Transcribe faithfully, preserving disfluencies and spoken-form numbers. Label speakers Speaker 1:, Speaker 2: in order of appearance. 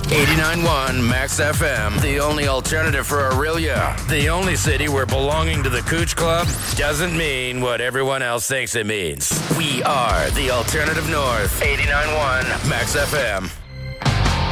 Speaker 1: eighty-nine point one Max F M, the only alternative for Aurelia. The only city where belonging to the Cooch Club doesn't mean what everyone else thinks it means. We are the Alternative North, eighty-nine point one Max F M.